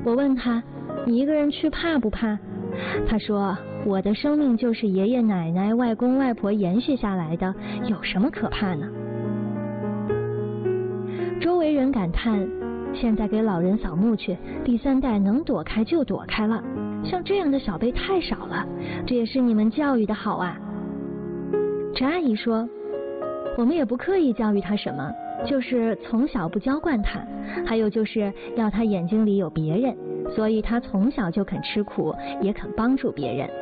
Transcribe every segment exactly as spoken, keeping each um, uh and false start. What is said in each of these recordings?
我问他，你一个人去怕不怕？他说，我的生命就是爷爷奶奶、外公外婆延续下来的，有什么可怕呢？周围人感叹，现在给老人扫墓去，第三代能躲开就躲开了，像这样的小辈太少了，这也是你们教育的好啊。陈阿姨说，我们也不刻意教育他什么，就是从小不娇惯他，还有就是要他眼睛里有别人，所以他从小就肯吃苦，也肯帮助别人。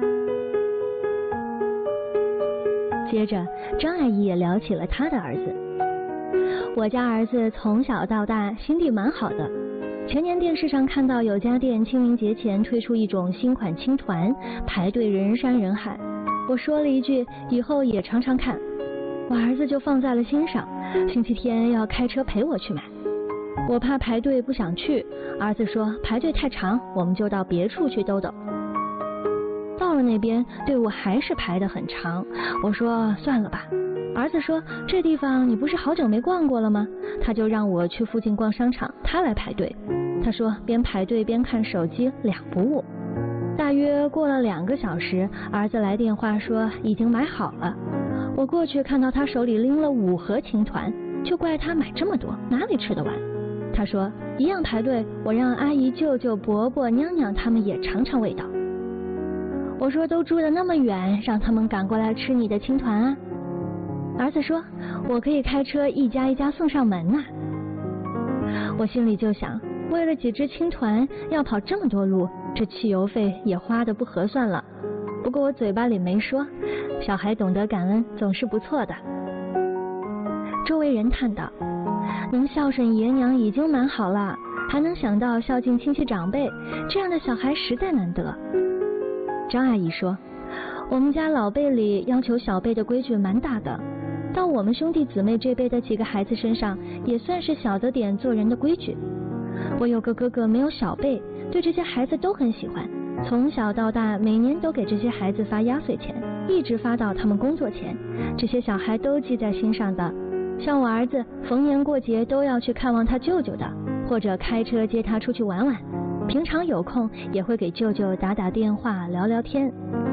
接着张阿姨也聊起了她的儿子。我家儿子从小到大心地蛮好的，前年电视上看到有家店清明节前推出一种新款青团，排队人山人海，我说了一句以后也常常看，我儿子就放在了心上，星期天要开车陪我去买。我怕排队不想去，儿子说排队太长，我们就到别处去兜兜。到了那边队伍还是排得很长，我说算了吧。儿子说这地方你不是好久没逛过了吗？他就让我去附近逛商场，他来排队。他说边排队边看手机，两不误。大约过了两个小时，儿子来电话说已经买好了。我过去看到他手里拎了五盒青团，就怪他买这么多，哪里吃得完？他说一样排队，我让阿姨、舅舅、伯伯、娘娘他们也尝尝味道。我说都住得那么远，让他们赶过来吃你的青团啊。儿子说我可以开车一家一家送上门呐、啊。我心里就想，为了几只青团要跑这么多路，这汽油费也花得不合算了。不过我嘴巴里没说，小孩懂得感恩总是不错的。周围人叹道，能孝顺爷娘已经蛮好了，还能想到孝敬亲戚长辈，这样的小孩实在难得。张阿姨说，我们家老辈里要求小辈的规矩蛮大的，到我们兄弟姊妹这辈的几个孩子身上也算是晓得点做人的规矩。我有个哥哥没有小辈，对这些孩子都很喜欢，从小到大每年都给这些孩子发压岁钱，一直发到他们工作前，这些小孩都记在心上的。像我儿子逢年过节都要去看望他舅舅的，或者开车接他出去玩玩，平常有空也会给舅舅打打电话聊聊天。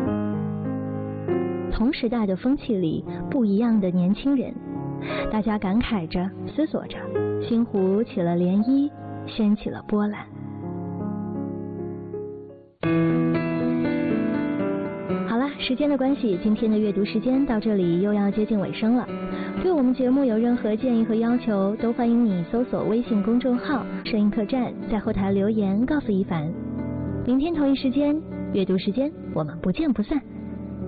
同时代的风气里不一样的年轻人，大家感慨着思索着，心湖起了涟漪，掀起了波澜。好了，时间的关系，今天的阅读时间到这里又要接近尾声了。对我们节目有任何建议和要求，都欢迎你搜索微信公众号摄影客栈，在后台留言告诉一凡。明天同一时间阅读时间，我们不见不散。